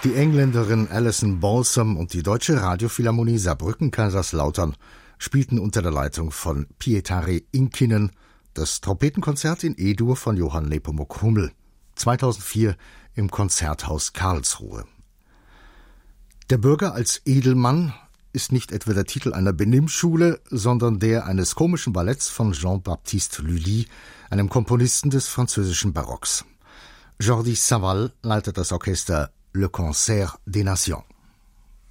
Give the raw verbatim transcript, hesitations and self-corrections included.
Die Engländerin Alison Balsam und die Deutsche Radiophilharmonie Saarbrücken-Kaiserslautern spielten unter der Leitung von Pietari Inkinen das Trompetenkonzert in E-Dur von Johann Nepomuk Hummel, zweitausendvier im Konzerthaus Karlsruhe. Der Bürger als Edelmann ist nicht etwa der Titel einer Benimmschule, sondern der eines komischen Balletts von Jean-Baptiste Lully, einem Komponisten des französischen Barocks. Jordi Savall leitet das Orchester Le Concert des Nations.